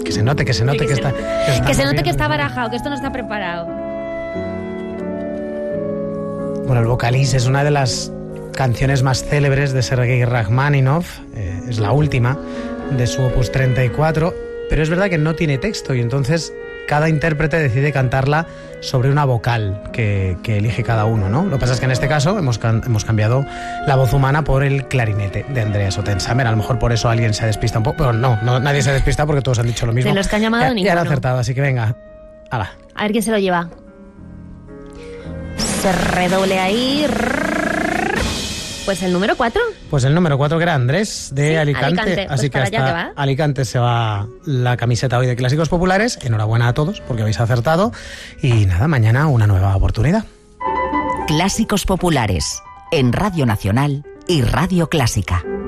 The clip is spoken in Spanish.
Que se note que está que está barajado, que esto no está preparado. Bueno, el Vocalís es una de las canciones más célebres de Sergei Rachmaninoff, es la última de su opus 34, pero es verdad que no tiene texto y entonces cada intérprete decide cantarla sobre una vocal que elige cada uno, ¿no? Lo que pasa es que en este caso hemos cambiado la voz humana por el clarinete de Andreas Ottensamer. A lo mejor por eso alguien se despista un poco, pero no, nadie se despista porque todos han dicho lo mismo. De los que han llamado ninguno. Ya han acertado, así que venga, hala. A ver quién se lo lleva. Se redoble ahí. Pues el número 4. Pues el número 4, que era Andrés, de Sí, Alicante. Así pues que hasta Alicante se va la camiseta hoy de Clásicos Populares. Enhorabuena a todos porque habéis acertado. Y nada, mañana una nueva oportunidad. Clásicos Populares, en Radio Nacional y Radio Clásica.